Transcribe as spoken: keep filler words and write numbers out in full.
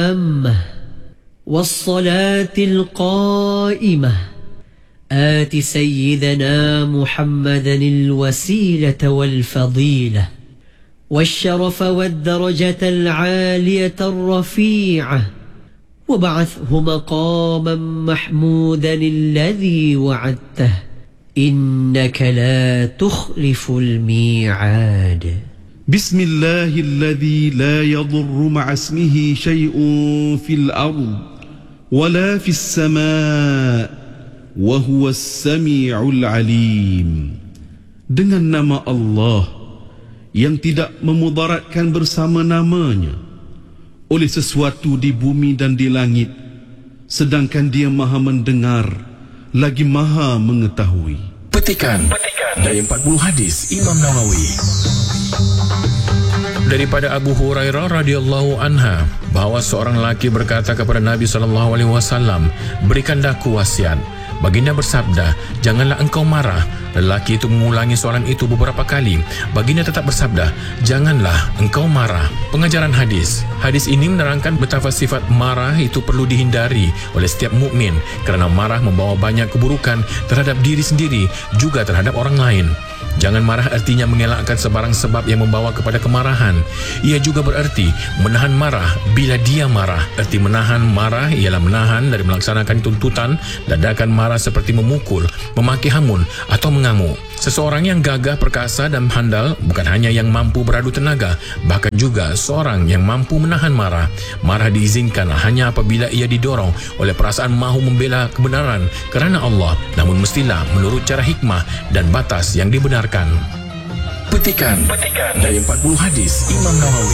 التامة والصلاة القائمة آت سيدنا محمدا الوسيلة والفضيلة والشرف والدرجة العالية الرفيعة وبعثه مقاما محمودا الذي وعدته إنك لا تخلف الميعاد. بسم الله الذي لا يضر مع اسمه شيء في الأرض ولا في السماء وهو السميع العليم. Dengan nama Allah yang tidak memudaratkan bersama namanya oleh sesuatu di bumi dan di langit, sedangkan Dia Maha mendengar lagi Maha mengetahui. Petikan dari empat puluh hadis Imam Nawawi. Daripada Abu Hurairah radhiyallahu anha bahawa seorang lelaki berkata kepada Nabi sallallahu alaihi wasallam, "Berikanlah aku wasiat." Baginda bersabda, "Janganlah engkau marah." Lelaki itu mengulangi soalan itu beberapa kali. Baginda tetap bersabda, "Janganlah engkau marah." Pengajaran hadis. Hadis ini menerangkan betapa sifat marah itu perlu dihindari oleh setiap mukmin kerana marah membawa banyak keburukan terhadap diri sendiri juga terhadap orang lain. Jangan marah artinya mengelakkan sebarang sebab yang membawa kepada kemarahan. Ia juga bererti menahan marah bila dia marah. Erti menahan marah ialah menahan dari melaksanakan tuntutan, ledakan marah seperti memukul, memaki hamun atau mengamuk. Seseorang yang gagah perkasa dan handal bukan hanya yang mampu beradu tenaga, bahkan juga seorang yang mampu menahan marah. Marah diizinkan hanya apabila ia didorong oleh perasaan mahu membela kebenaran kerana Allah, namun mestilah menurut cara hikmah dan batas yang dibenarkan. Petikan, Petikan dari empat puluh hadis Imam Nawawi.